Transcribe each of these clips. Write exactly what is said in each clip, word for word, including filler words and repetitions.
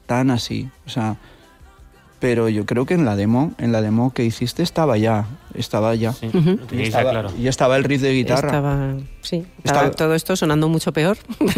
tan así, o sea, pero yo creo que en la demo, en la demo que hiciste estaba ya, estaba ya. Sí, Uh-huh. lo tenéis y, estaba, claro. y estaba el riff de guitarra. Estaba, sí, estaba, estaba todo esto sonando mucho peor.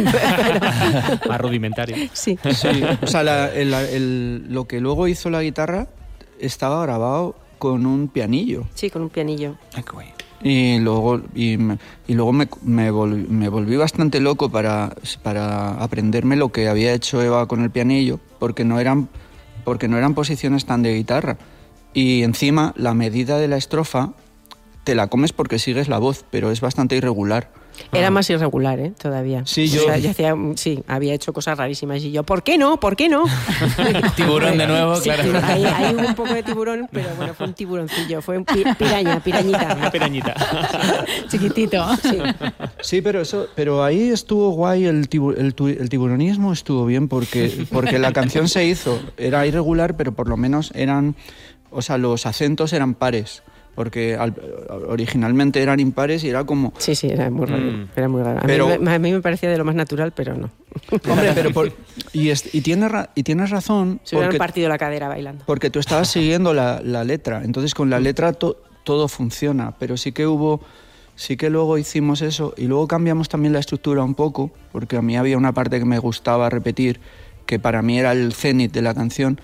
Más rudimentario. Sí. Sí, o sea, la, el, el, lo que luego hizo la guitarra estaba grabado con un pianillo. Sí, con un pianillo. Ay, qué guay. Y luego, y me, y luego me, me, volví, me volví bastante loco para, para aprenderme lo que había hecho Eva con el pianillo, porque no eran, porque no eran posiciones tan de guitarra. Y encima, la medida de la estrofa te la comes porque sigues la voz, pero es bastante irregular. Era más irregular, ¿eh? Todavía. Sí, yo... O sea, yo hacía, sí, había hecho cosas rarísimas y yo, ¿por qué no? ¿Por qué no? Tiburón de nuevo, sí, claro. Ahí, ahí hubo un poco de tiburón, pero bueno, fue un tiburoncillo, fue un pi piraña, pirañita. Una pirañita. Chiquitito. Sí. Sí, pero eso, pero ahí estuvo guay, el, tibu el, el tiburonismo estuvo bien porque, porque la canción se hizo, era irregular, pero por lo menos eran, o sea, los acentos eran pares. Porque al, originalmente eran impares y era como... Sí, sí, era muy raro. Mm. Era muy raro. A, pero, mí, a mí me parecía de lo más natural, pero no. Hombre, pero... Por, y, es, y, tienes ra, y tienes razón... Se hubieran partido la cadera bailando. Porque tú estabas siguiendo la, la letra. Entonces, con la letra to, todo funciona. Pero sí que hubo... Sí que luego hicimos eso. Y luego cambiamos también la estructura un poco. Porque a mí había una parte que me gustaba repetir, que para mí era el cenit de la canción.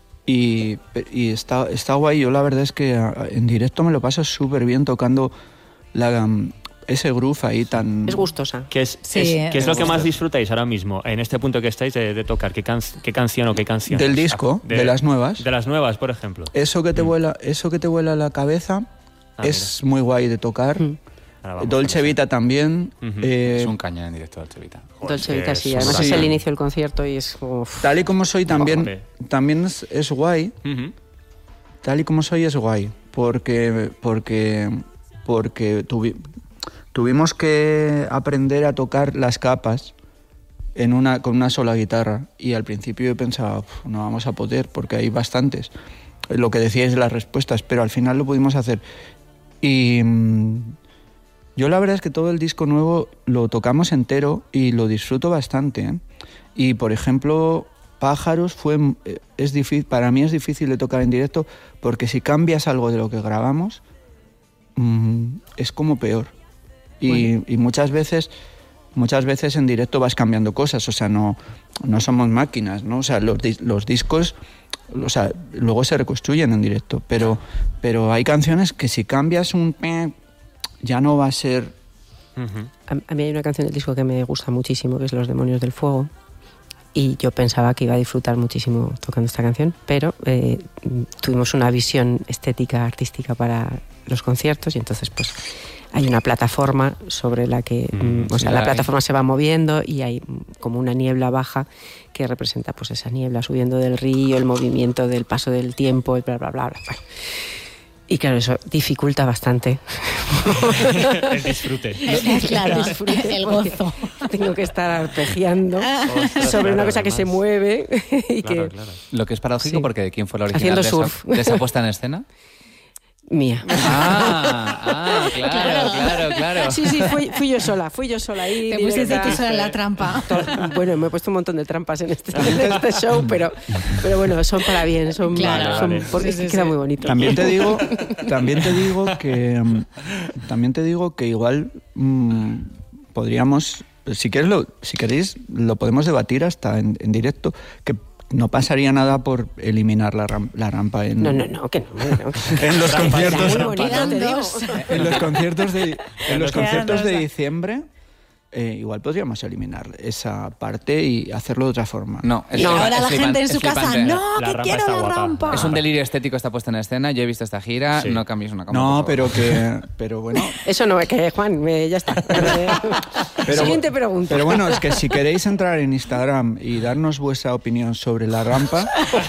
Y, y está, está guay. Yo la verdad es que en directo me lo paso súper bien tocando la, ese groove ahí tan... Es gustosa. ¿Qué es, sí, es, ¿qué es lo que más gusto. disfrutáis ahora mismo, en este punto que estáis de, de tocar? ¿Qué, can, ¿Qué canción o qué canción? Del disco, de, de las nuevas. De las nuevas, por ejemplo. Eso que te, mm. vuela, eso que te vuela la cabeza ah, es mira. muy guay de tocar. Mm. Dolce Vita también. Uh-huh. eh, es un cañón en directo, Dolce Vita. Joder, Dolce Vita, sí. Además sí. es el inicio del concierto y es... Uf. Tal y como soy también, también es, es guay. Uh-huh. Tal y como soy es guay. Porque, porque, porque tuvi, tuvimos que aprender a tocar las capas en una, con una sola guitarra. Y al principio yo pensaba, no vamos a poder porque hay bastantes. Lo que decíais de las respuestas, pero al final lo pudimos hacer. Y... Yo la verdad es que todo el disco nuevo lo tocamos entero y lo disfruto bastante, ¿eh? Y por ejemplo, Pájaros fue es difícil, para mí es difícil de tocar en directo porque si cambias algo de lo que grabamos mmm, es como peor. Y, bueno. y muchas veces muchas veces en directo vas cambiando cosas, o sea, no no somos máquinas, ¿no? O sea, los los discos o sea, luego se reconstruyen en directo, pero pero hay canciones que si cambias un ya no va a ser... Uh-huh. a, a mí hay una canción del disco que me gusta muchísimo, que es Los Demonios del Fuego, y yo pensaba que iba a disfrutar muchísimo tocando esta canción, pero eh, tuvimos una visión estética, artística para los conciertos, y entonces pues hay una plataforma sobre la que... Mm, o sea, la plataforma se va moviendo y hay como una niebla baja que representa pues esa niebla subiendo del río, el movimiento del paso del tiempo, el bla, bla, bla, bla. Bueno. Y claro, eso dificulta bastante. El disfrute. Claro, el, disfrute el gozo. Tengo que estar arpegiando Ostras, sobre claro, una cosa además. que se mueve. Y claro, que... claro. Lo que es paradójico, sí. porque ¿de quién fue la original Haciendo de surf. esa, de esa puesta en escena? Mía. Ah, ah, claro, claro, claro. Sí, sí, fui, fui yo sola, fui yo sola ahí. Te pusiste tú sola en la trampa. Bueno, me he puesto un montón de trampas en este, en este show, pero, pero bueno, son para bien, son, claro, son vale. porque sí, sí, queda sí. muy bonito. También te digo, también te digo que también te digo que igual mmm, podríamos, si quieres lo, si queréis lo podemos debatir hasta en, en directo, que no pasaría nada por eliminar la, ram, la rampa en... No, no, no, que no. no que... en los conciertos... Bonita, te digo. En los conciertos de, en los conciertos de diciembre... Eh, igual podríamos eliminar esa parte y hacerlo de otra forma. No, es y no, ahora es la flipante, gente en su casa, no, la que quiero la guapa. rampa. Es un delirio estético esta puesta en escena. Yo he visto esta gira, sí. no cambies una cama. No, pero que, pero bueno. Eso no, es que Juan, me, ya está. Pero, Siguiente pregunta. Pero bueno, es que si queréis entrar en Instagram y darnos vuestra opinión sobre la rampa.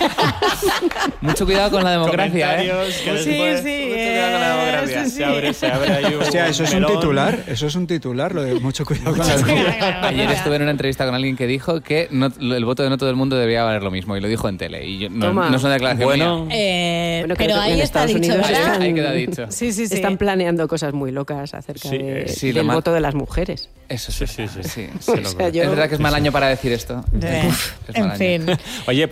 Mucho cuidado con la democracia, ¿eh? Sí, sí. Mucho cuidado con la democracia. Sí, sí. Se abre, se abre ahí un Hostia, eso es melón. un titular, eso es un titular, lo de mucho cuidado con la democracia. Ayer estuve en una entrevista con alguien que dijo que no, el voto de no todo el mundo debería valer lo mismo y lo dijo en tele y yo, no, no es una declaración bueno, mía. Eh, bueno, pero ahí está dicho, Unidos ¿verdad? están, ahí queda dicho. Sí, sí, sí. Están planeando cosas muy locas acerca sí, de, sí, del mal... voto de las mujeres. Eso sí, sí, sí. sí, sí, sí, o sea, yo... Es verdad que es mal año para decir esto. De... Uf, es en mal fin. año. Oye,